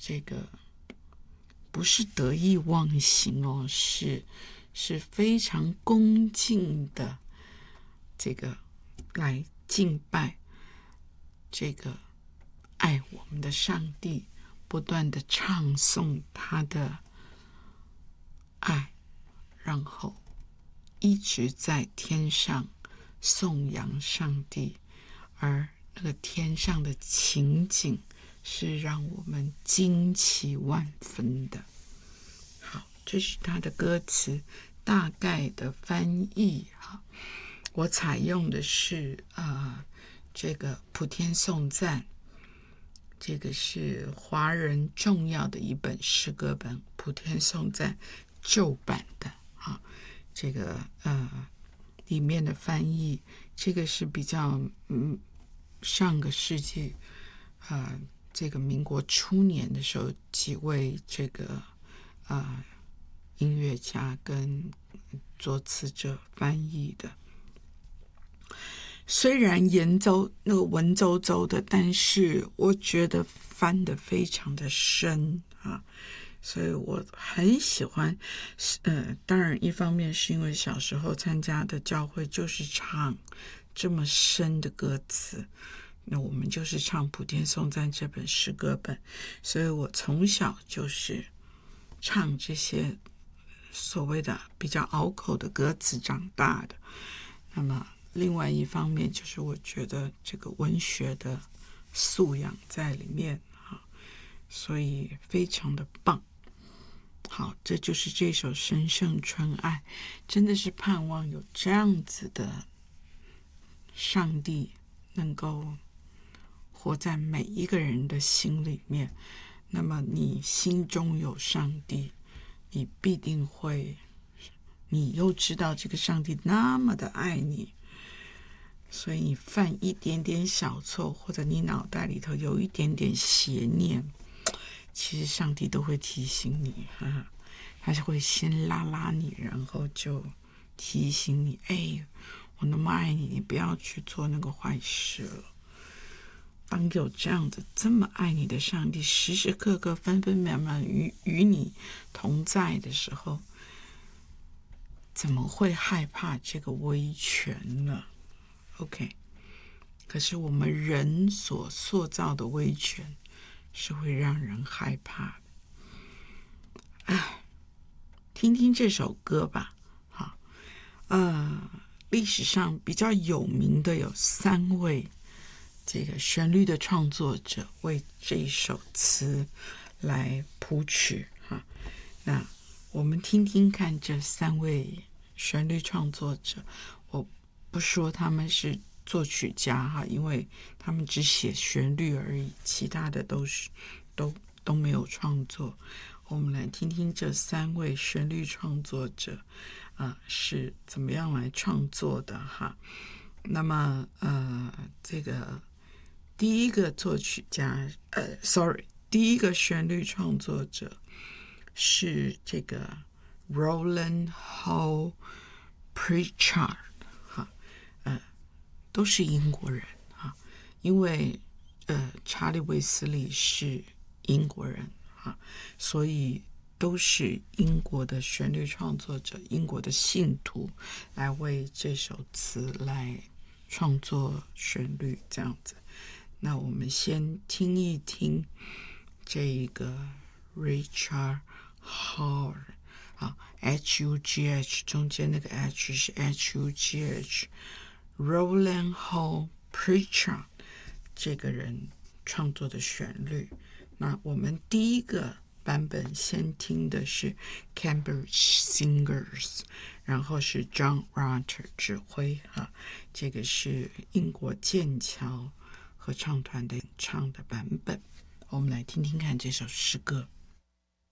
这个不是得意忘形哦，是非常恭敬的这个来敬拜这个爱我们的上帝，不断的唱颂他的爱，然后一直在天上颂扬上帝，而那个天上的情景是让我们惊奇万分的。好，这是他的歌词大概的翻译。我采用的是这个普天颂赞，这个是华人重要的一本诗歌本，普天颂赞旧版的这个里面的翻译，这个是比较上个世纪这个民国初年的时候几位这个音乐家跟作词者翻译的。虽然那个文绉绉的，但是我觉得翻得非常的深所以我很喜欢。当然一方面是因为小时候参加的教会就是唱这么深的歌词，那我们就是唱普天颂赞这本诗歌本，所以我从小就是唱这些所谓的比较拗口的歌词长大的。那么另外一方面就是我觉得这个文学的素养在里面所以非常的棒。好，这就是这首《神圣纯爱》，真的是盼望有这样子的上帝能够活在每一个人的心里面。那么你心中有上帝，你必定会，你又知道这个上帝那么的爱你，所以你犯一点点小错，或者你脑袋里头有一点点邪念，其实上帝都会提醒你他是会先拉拉你，然后就提醒你，我那么爱你，你不要去做那个坏事了。当有这样子这么爱你的上帝时时刻刻分分秒秒与你同在的时候，怎么会害怕这个威权呢？ OK， 可是我们人所塑造的威权是会让人害怕的。听听这首歌吧。好，历史上比较有名的有3位这个旋律的创作者为这一首词来谱曲那我们听听看这3位旋律创作者，我不说他们是作曲家因为他们只写旋律而已，其他的都没有创作。我们来听听这3位旋律创作者是怎么样来创作的那么这个第一个作曲家第一个旋律创作者是这个 Roland Hall Pritchard 都是英国人因为查理卫斯理是英国人所以都是英国的旋律创作者，英国的信徒来为这首词来创作旋律这样子。那我们先听一听这一个 Richard Hall H-U-G-H 中间那个 H 是 H-U-G-H Roland Hall Pritchard 这个人创作的旋律。那我们第一个版本先听的是 Cambridge Singers， 然后是 John Rutter 指挥这个是英国剑桥合唱团的演唱的版本。我们来听听看这首诗歌。